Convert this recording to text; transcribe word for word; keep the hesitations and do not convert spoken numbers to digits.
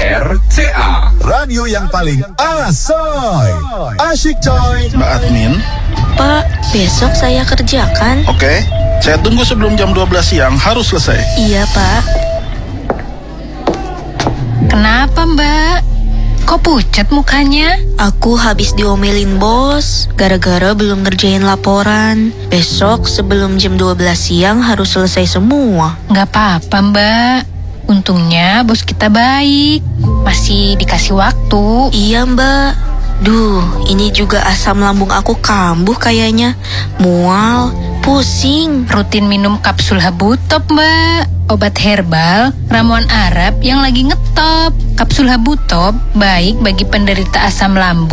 R C A, radio yang paling asoy. Asyik coy. Mbak admin. Pak, besok saya kerjakan. Oke, saya tunggu sebelum jam dua belas siang, harus selesai. Iya, Pak. Kenapa, Mbak? Kok pucat mukanya? Aku habis diomelin bos, gara-gara belum ngerjain laporan. Besok sebelum jam dua belas siang harus selesai semua. Nggak apa-apa, Mbak. Untungnya bos kita baik, masih dikasih waktu. Iya, Mbak. Duh, ini juga asam lambung aku kambuh kayaknya. Mual, pusing. Rutin minum kapsul Habutop, Mbak. Obat herbal ramuan Arab yang lagi ngetop. Kapsul Habutop baik bagi penderita asam lambung